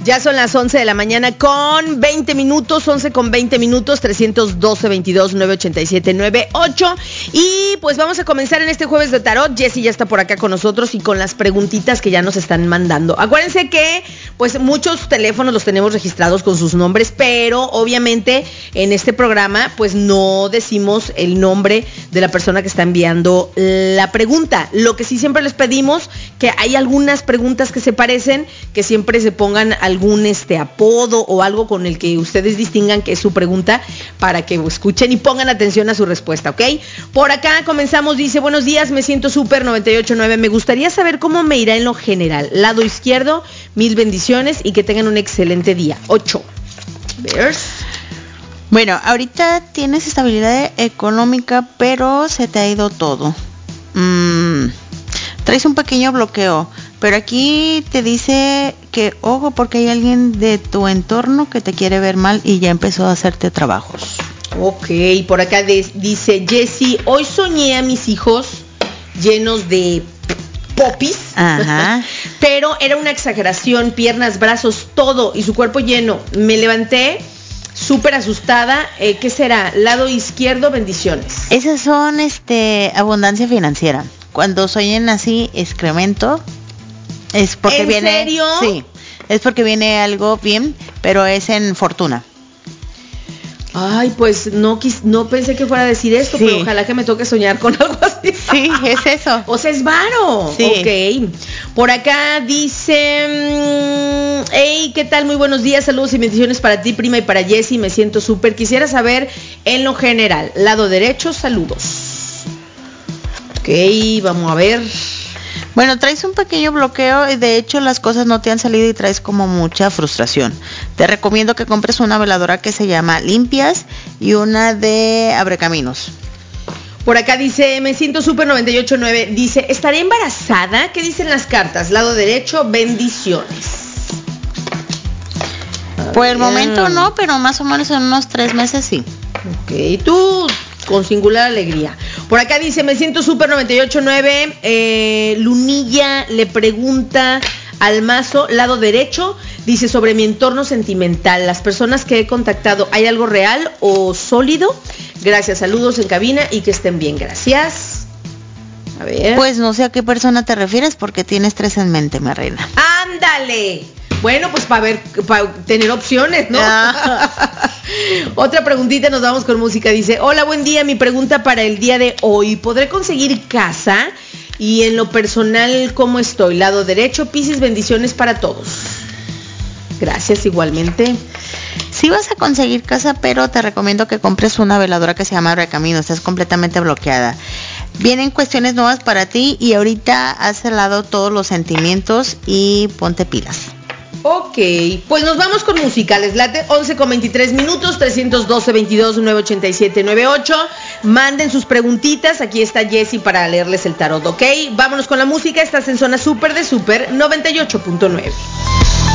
Ya son las 11 de la mañana con 20 minutos, 11 con 20 minutos, 312-22-987-98. Y pues vamos a comenzar en este jueves de tarot. Jessy ya está por acá con nosotros y con las preguntitas que ya nos están mandando. Acuérdense que pues muchos teléfonos los tenemos registrados con sus nombres, pero obviamente en este programa pues no decimos el nombre de la persona que está enviando la pregunta. Lo que sí siempre les pedimos, que hay algunas preguntas que se parecen, que siempre se pongan algún apodo o algo con el que ustedes distingan que es su pregunta, para que escuchen y pongan atención a su respuesta, ¿ok? Por acá comenzamos, dice: buenos días, me siento súper 98.9, me gustaría saber cómo me irá en lo general. Lado izquierdo, 1000 bendiciones y que tengan un excelente día. 8. Bueno, ahorita tienes estabilidad económica, pero se te ha ido todo. Traes un pequeño bloqueo, pero aquí te dice que ojo, porque hay alguien de tu entorno que te quiere ver mal y ya empezó a hacerte trabajos. Ok, por acá dice Jessy: hoy soñé a mis hijos llenos de popis. Ajá. Pero era una exageración, piernas, brazos, todo, y su cuerpo lleno. Me levanté súper asustada. ¿Qué será? Lado izquierdo, bendiciones. Esas son abundancia financiera. Cuando sueñen así, excremento, es porque viene. ¿En serio? Sí, es porque viene algo bien, pero es en fortuna. Ay, pues no pensé que fuera a decir esto, sí. Pero ojalá que me toque soñar con algo así. Sí, es eso. O sea, es varo. Sí. Ok. Por acá dice: hey, ¿qué tal? Muy buenos días, saludos y bendiciones para ti, prima, y para Jessy. Me siento súper. Quisiera saber en lo general. Lado derecho, saludos. Ok, vamos a ver. Bueno, traes un pequeño bloqueo y de hecho las cosas no te han salido y traes como mucha frustración. Te recomiendo que compres una veladora que se llama Limpias y una de Abrecaminos. Por acá dice: me siento súper 98.9. Dice: ¿estaré embarazada? ¿Qué dicen las cartas? Lado derecho, bendiciones. Por el momento no, pero más o menos en unos 3 meses sí. Ok, tú con singular alegría. Por acá dice: me siento súper 98.9. Lunilla le pregunta al mazo, lado derecho, dice: sobre mi entorno sentimental, las personas que he contactado, ¿hay algo real o sólido? Gracias, saludos en cabina y que estén bien, gracias. A ver. Pues no sé a qué persona te refieres porque tienes 3 en mente, mi reina. ¡Ándale! Bueno, pues para tener opciones, ¿no? Otra preguntita, nos vamos con música. Dice: hola, buen día, mi pregunta para el día de hoy: ¿podré conseguir casa? Y en lo personal, ¿cómo estoy? Lado derecho, Piscis, bendiciones para todos. Gracias, igualmente. Sí vas a conseguir casa, pero te recomiendo que compres una veladora que se llama Abrecaminos. Estás completamente bloqueada. Vienen cuestiones nuevas para ti y ahorita has lado todos los sentimientos y ponte pilas. Ok, pues nos vamos con música. Les late 11 con 23 minutos, 312-22-987-98. Manden sus preguntitas. Aquí está Jessy para leerles el tarot, ¿ok? Vámonos con la música. Estás en zona súper de súper 98.9.